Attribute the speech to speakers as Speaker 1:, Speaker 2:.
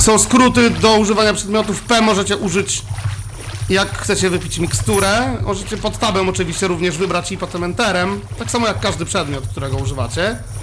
Speaker 1: Są skróty do używania przedmiotów. P możecie użyć, jak chcecie wypić miksturę. Możecie pod tabem oczywiście również wybrać i potem enterem. Tak samo jak każdy przedmiot, którego używacie.